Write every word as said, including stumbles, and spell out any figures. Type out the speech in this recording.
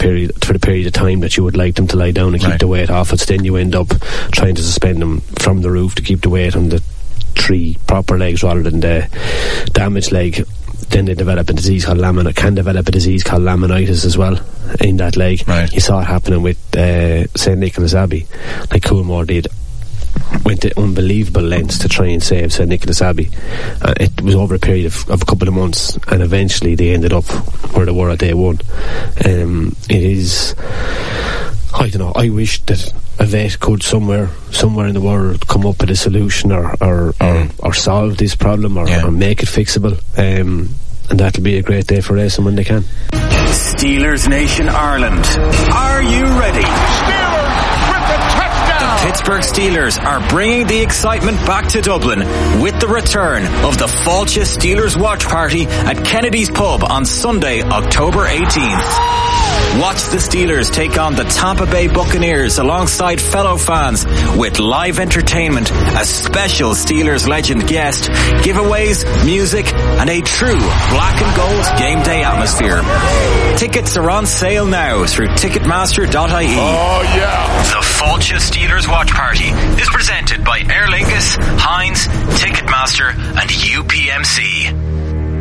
period for the period of time that you would like them to lie down and keep right. the weight off it. So then you end up trying to suspend them from the roof to keep the weight on the three proper legs rather than the damaged leg. Then they develop a disease called laminitis, can develop a disease called laminitis as well in that leg. Right. You saw it happening with uh, Saint Nicholas Abbey. Like Coolmore did, went to unbelievable lengths to try and save Saint Nicholas Abbey. Uh, it was over a period of, of a couple of months, and eventually they ended up where they were at day one. Um, it is, I don't know, I wish that a vet could somewhere somewhere in the world come up with a solution or or, mm. or, or solve this problem or, yeah. or make it fixable, um, and that'll be a great day for racing when they can. Steelers Nation Ireland, are you ready? Steelers with the touchdown! The Pittsburgh Steelers are bringing the excitement back to Dublin with the return of the Fáilte Steelers Watch Party at Kennedy's Pub on Sunday, October eighteenth. Watch the Steelers take on the Tampa Bay Buccaneers alongside fellow fans with live entertainment, a special Steelers legend guest, giveaways, music, and a true black and gold game day atmosphere. Tickets are on sale now through ticketmaster dot I E. Oh yeah! The Fáilte Steelers Watch Party is presented by Aer Lingus, Heinz, Ticketmaster, and U P M C.